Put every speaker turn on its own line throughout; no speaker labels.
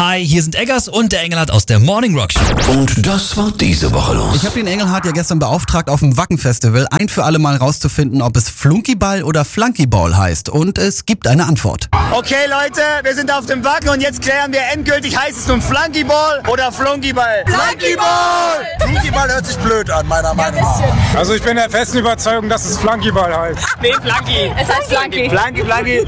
Hi, hier sind Eggers und der Engelhardt aus der Morning Rock Show.
Und das war diese Woche los.
Ich habe den Engelhardt ja gestern beauftragt, auf dem Wacken-Festival ein für alle Mal rauszufinden, ob es Flunkyball oder Flunkyball heißt. Und es gibt eine Antwort.
Okay Leute, wir sind auf dem Wacken und jetzt klären wir endgültig, heißt es nun Flunkyball oder Flunkyball? Flunkyball!
Flunkyball hört sich blöd an, meiner Meinung nach.
Also ich bin der festen Überzeugung, dass es Flunkyball heißt.
Nee, Flunky.
Es heißt Flunky.
Flunky.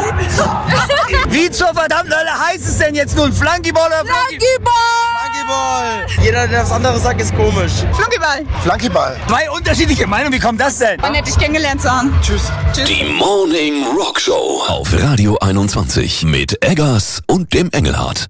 Wie zur verdammten Hölle heißt es denn jetzt nun? Flunkyball oder
Flunkyball!
Flunkyball! Jeder, der was anderes sagt, ist komisch.
Flunkyball.
Flunkyball.
Zwei unterschiedliche Meinungen, wie kommt das denn?
Man hätte dich kennengelernt zu haben.
Tschüss.
Die Morning Rock Show auf Radio 21 mit Eggers und dem Engelhardt.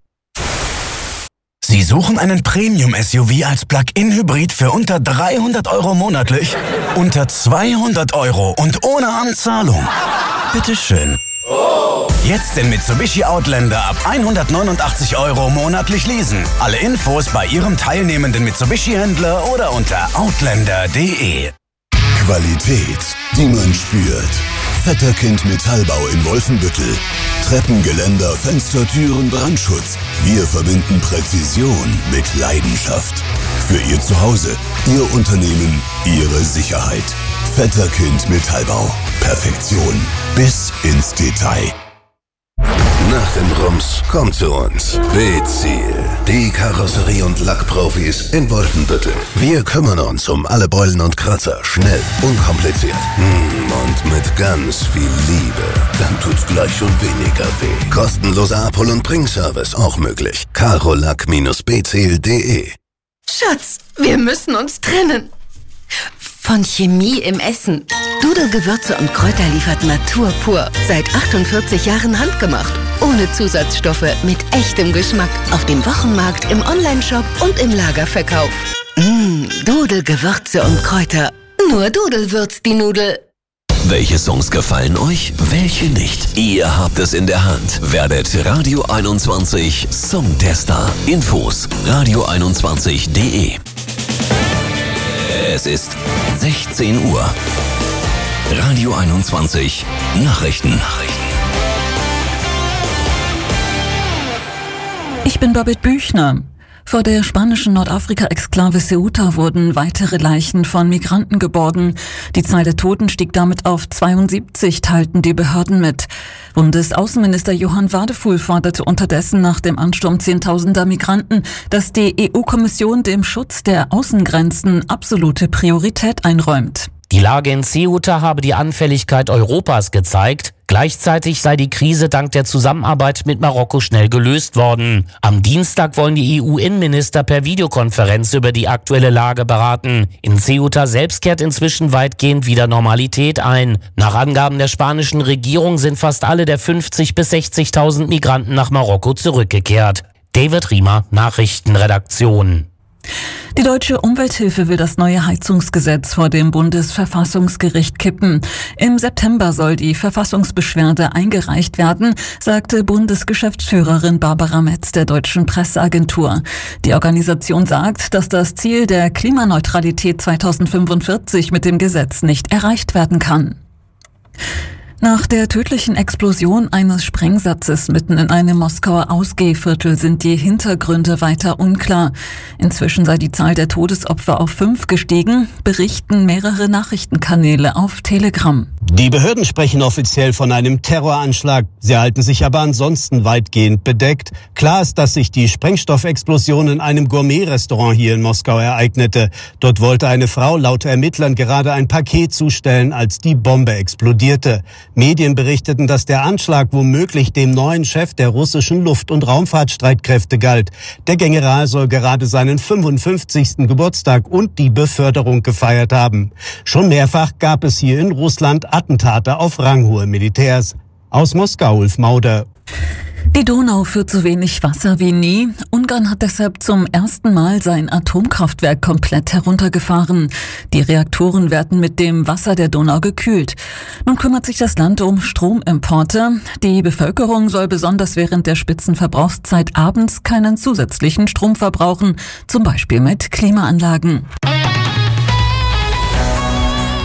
Sie suchen einen Premium-SUV als Plug-in-Hybrid für unter 300 € monatlich? Unter 200 € und ohne Anzahlung? Bitteschön. Jetzt den Mitsubishi Outlander ab 189 € monatlich leasen. Alle Infos bei Ihrem teilnehmenden Mitsubishi-Händler oder unter outlander.de.
Qualität, die man spürt. Vetterkind Metallbau in Wolfenbüttel. Treppengeländer, Fenster, Türen, Brandschutz. Wir verbinden Präzision mit Leidenschaft. Für Ihr Zuhause, Ihr Unternehmen, Ihre Sicherheit. Vetterkind Metallbau. Perfektion bis ins Detail.
Nach dem Rums kommt zu uns B-Ziel, die Karosserie- und Lackprofis in Wolfenbüttel. Wir kümmern uns um alle Beulen und Kratzer, schnell, unkompliziert und mit ganz viel Liebe. Dann tut's gleich schon weniger weh. Kostenloser Abhol- und Bringservice auch möglich. karolack-bziel.de.
Schatz, wir müssen uns trennen. Von Chemie im Essen. Doodle Gewürze und Kräuter liefert Natur pur. Seit 48 Jahren handgemacht. Ohne Zusatzstoffe, mit echtem Geschmack. Auf dem Wochenmarkt, im Onlineshop und im Lagerverkauf. Doodle Gewürze und Kräuter. Nur Doodle würzt die Nudel.
Welche Songs gefallen euch? Welche nicht? Ihr habt es in der Hand. Werdet Radio 21 Songtester. Infos radio21.de. Es ist 16 Uhr. Radio 21 Nachrichten.
Ich bin Babette Büchner. Vor der spanischen Nordafrika-Exklave Ceuta wurden weitere Leichen von Migranten geborgen. Die Zahl der Toten stieg damit auf 72, teilten die Behörden mit. Bundesaußenminister Johann Wadefuhl forderte unterdessen nach dem Ansturm Zehntausender Migranten, dass die EU-Kommission dem Schutz der Außengrenzen absolute Priorität einräumt.
Die Lage in Ceuta habe die Anfälligkeit Europas gezeigt. Gleichzeitig sei die Krise dank der Zusammenarbeit mit Marokko schnell gelöst worden. Am Dienstag wollen die EU-Innenminister per Videokonferenz über die aktuelle Lage beraten. In Ceuta selbst kehrt inzwischen weitgehend wieder Normalität ein. Nach Angaben der spanischen Regierung sind fast alle der 50.000 bis 60.000 Migranten nach Marokko zurückgekehrt. David Riemer, Nachrichtenredaktion.
Die Deutsche Umwelthilfe will das neue Heizungsgesetz vor dem Bundesverfassungsgericht kippen. Im September soll die Verfassungsbeschwerde eingereicht werden, sagte Bundesgeschäftsführerin Barbara Metz der Deutschen Presseagentur. Die Organisation sagt, dass das Ziel der Klimaneutralität 2045 mit dem Gesetz nicht erreicht werden kann. Nach der tödlichen Explosion eines Sprengsatzes mitten in einem Moskauer Ausgehviertel sind die Hintergründe weiter unklar. Inzwischen sei die Zahl der Todesopfer auf 5 gestiegen, berichten mehrere Nachrichtenkanäle auf Telegram.
Die Behörden sprechen offiziell von einem Terroranschlag. Sie halten sich aber ansonsten weitgehend bedeckt. Klar ist, dass sich die Sprengstoffexplosion in einem Gourmet-Restaurant hier in Moskau ereignete. Dort wollte eine Frau laut Ermittlern gerade ein Paket zustellen, als die Bombe explodierte. Medien berichteten, dass der Anschlag womöglich dem neuen Chef der russischen Luft- und Raumfahrtstreitkräfte galt. Der General soll gerade seinen 55. Geburtstag und die Beförderung gefeiert haben. Schon mehrfach gab es hier in Russland Attentate auf ranghohe Militärs. Aus Moskau, Ulf Mauder.
Die Donau führt so wenig Wasser wie nie. Ungarn hat deshalb zum ersten Mal sein Atomkraftwerk komplett heruntergefahren. Die Reaktoren werden mit dem Wasser der Donau gekühlt. Nun kümmert sich das Land um Stromimporte. Die Bevölkerung soll besonders während der Spitzenverbrauchszeit abends keinen zusätzlichen Strom verbrauchen, zum Beispiel mit Klimaanlagen.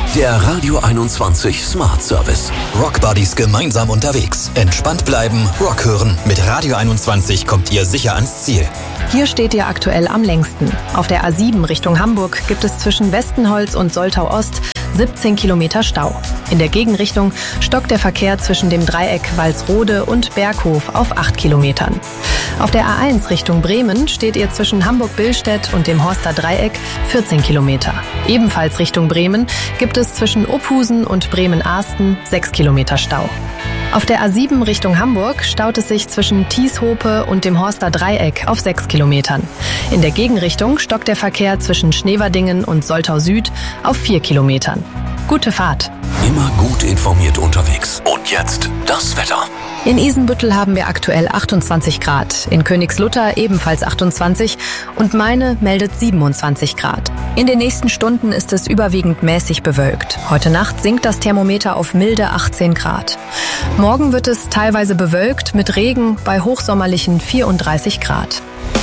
Der Radio 21 Smart Service.
Rockbuddies gemeinsam unterwegs. Entspannt bleiben, Rock hören. Mit Radio 21 kommt ihr sicher ans Ziel.
Hier steht ihr aktuell am längsten. Auf der A7 Richtung Hamburg gibt es zwischen Westenholz und Soltau Ost 17 Kilometer Stau. In der Gegenrichtung stockt der Verkehr zwischen dem Dreieck Walsrode und Berghof auf 8 Kilometern. Auf der A1 Richtung Bremen steht ihr zwischen Hamburg-Billstedt und dem Horster Dreieck 14 Kilometer. Ebenfalls Richtung Bremen gibt es zwischen Ophusen und Bremen-Ahsten 6 Kilometer Stau. Auf der A7 Richtung Hamburg staut es sich zwischen Tieshope und dem Horster Dreieck auf 6 Kilometern. In der Gegenrichtung stockt der Verkehr zwischen Schneverdingen und Soltau Süd auf 4 Kilometern. Gute Fahrt.
Immer gut informiert unterwegs. Und jetzt das Wetter.
In Isenbüttel haben wir aktuell 28 Grad, in Königslutter ebenfalls 28 und Meine meldet 27 Grad. In den nächsten Stunden ist es überwiegend mäßig bewölkt. Heute Nacht sinkt das Thermometer auf milde 18 Grad. Morgen wird es teilweise bewölkt mit Regen bei hochsommerlichen 34 Grad.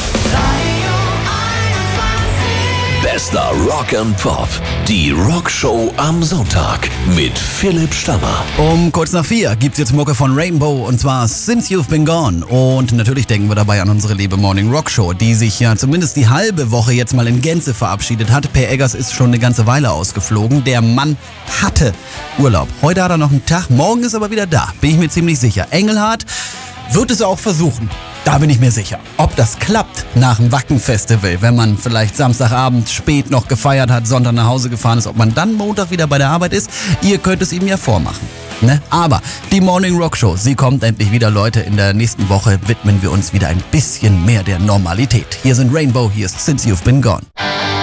Bester Rock and Pop. Die Rockshow am Sonntag mit Philipp Stammer.
Um kurz nach 4 gibt's jetzt Mucke von Rainbow und zwar Since You've Been Gone. Und natürlich denken wir dabei an unsere liebe Morning Rock Show, die sich ja zumindest die halbe Woche jetzt mal in Gänze verabschiedet hat. Per Eggers ist schon eine ganze Weile ausgeflogen. Der Mann hatte Urlaub. Heute hat er noch einen Tag, morgen ist er aber wieder da. Bin ich mir ziemlich sicher. Engelhardt wird es auch versuchen. Da bin ich mir sicher. Ob das klappt nach dem Wacken-Festival, wenn man vielleicht Samstagabend spät noch gefeiert hat, Sonntag nach Hause gefahren ist, ob man dann Montag wieder bei der Arbeit ist, ihr könnt es ihm ja vormachen. Ne? Aber die Morning Rock Show, sie kommt endlich wieder, Leute. In der nächsten Woche widmen wir uns wieder ein bisschen mehr der Normalität. Hier sind Rainbow, hier ist Since You've Been Gone.